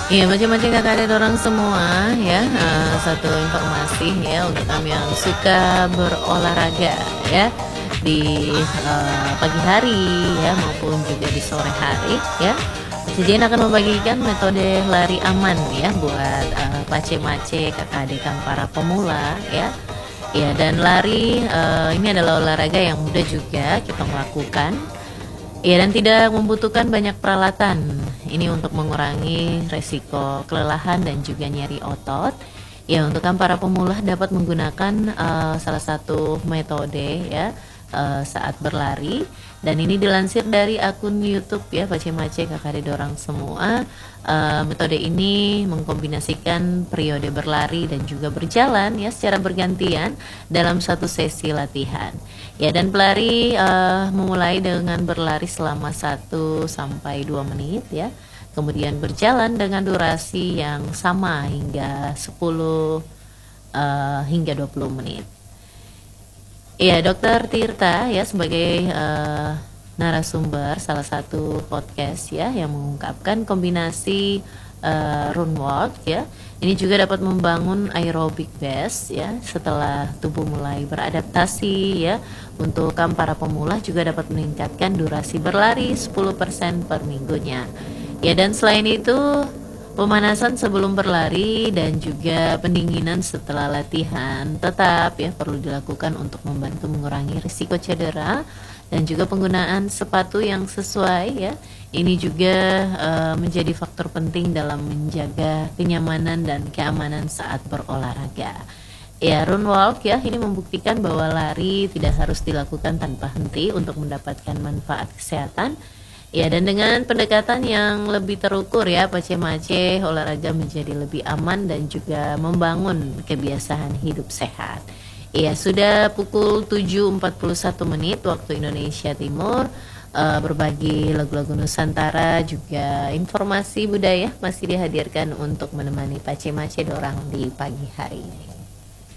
Iya, macam-macam kakak ada orang semua ya. Satu informasi ya untuk kami yang suka berolahraga ya di pagi hari ya maupun juga di sore hari ya. Sajian akan membagikan metode lari aman ya buat pace-mace kakak adik para pemula ya. Ya, dan lari ini adalah olahraga yang mudah juga kita melakukan. Ya, dan tidak membutuhkan banyak peralatan. Ini untuk mengurangi resiko kelelahan dan juga nyeri otot. Ya, untuk para pemula dapat menggunakan salah satu metode ya saat berlari. Dan ini dilansir dari akun YouTube ya Pace Mace kakak dorang semua. Metode ini mengkombinasikan periode berlari dan juga berjalan ya secara bergantian dalam satu sesi latihan. Ya, dan pelari memulai dengan berlari selama 1 sampai 2 menit ya. Kemudian berjalan dengan durasi yang sama hingga 10 hingga 20 menit. Ya, Dokter Tirta ya sebagai narasumber salah satu podcast ya yang mengungkapkan kombinasi run walk ya. Ini juga dapat membangun aerobic base ya setelah tubuh mulai beradaptasi ya. Untuk para pemula juga dapat meningkatkan durasi berlari 10% per minggunya. Ya, dan selain itu pemanasan sebelum berlari dan juga pendinginan setelah latihan tetap ya perlu dilakukan untuk membantu mengurangi risiko cedera dan juga penggunaan sepatu yang sesuai ya. Ini juga menjadi faktor penting dalam menjaga kenyamanan dan keamanan saat berolahraga. Ya, run walk ya ini membuktikan bahwa lari tidak harus dilakukan tanpa henti untuk mendapatkan manfaat kesehatan. Ya, dan dengan pendekatan yang lebih terukur ya Pace Mace, olahraga menjadi lebih aman dan juga membangun kebiasaan hidup sehat. Ya, sudah pukul 7.41 waktu Indonesia Timur. Berbagi lagu-lagu Nusantara juga informasi budaya masih dihadirkan untuk menemani Pace Mace dorang di pagi hari ini.